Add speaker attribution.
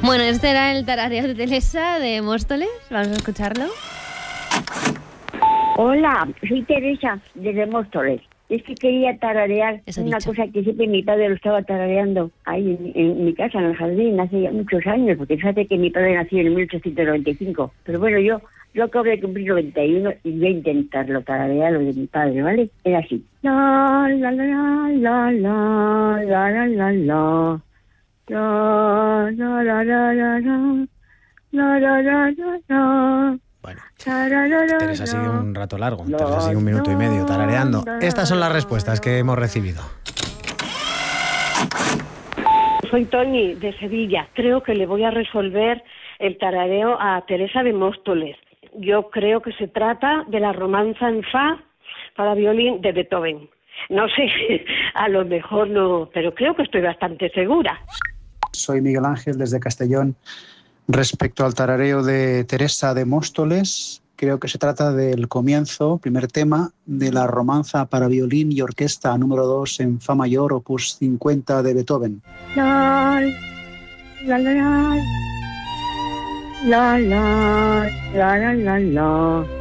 Speaker 1: Bueno, este era el tarareo de Teresa de Móstoles. Vamos a escucharlo.
Speaker 2: Hola, soy Teresa de Móstoles. Es que quería tararear una cosa que siempre mi padre lo estaba tarareando ahí en mi casa, en el jardín, hace ya muchos años, porque fíjate que mi padre nació en 1895. Pero bueno, yo acabo de cumplir 91 y voy a intentarlo tararear lo de mi padre, ¿vale? Era así. La, la, la, la, la, la, la, la, la. La, la, la, la, la, la. La, la, la, la, la.
Speaker 3: Bueno, Teresa sigue un rato largo. Teresa sigue 1 minuto y medio tarareando. Estas son las respuestas que hemos recibido.
Speaker 4: Soy Toni, de Sevilla. Creo que le voy a resolver el tarareo a Teresa de Móstoles. Yo creo que se trata de la romanza en fa para violín de Beethoven. No sé, a lo mejor no, pero creo que estoy bastante segura.
Speaker 5: Soy Miguel Ángel, desde Castellón. Respecto al tarareo de Teresa de Móstoles, creo que se trata del comienzo, primer tema, de la romanza para violín y orquesta número 2 en fa mayor, opus 50 de Beethoven.
Speaker 2: La, la, la, la, la, la, la, la, la.